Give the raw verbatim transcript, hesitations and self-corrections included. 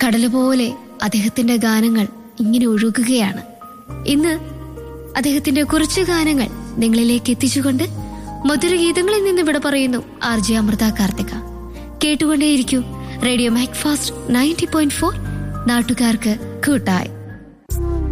കടല് പോലെ അദ്ദേഹത്തിന്റെ ഗാനങ്ങൾ ഇങ്ങനെ ഒഴുകുകയാണ്. ഇന്ന് അദ്ദേഹത്തിന്റെ കുറച്ച് ഗാനങ്ങൾ നിങ്ങളിലേക്ക് എത്തിച്ചുകൊണ്ട് മധുരഗീതങ്ങളിൽ നിന്ന് ഇവിടെ പറയുന്നു ആർ ജെ അമൃത കാർത്തിക. കേട്ടുകൊണ്ടേയിരിക്കൂ radio Macfast ninety point four, നാട്ടുകാർക്ക് കൂട്ടായി.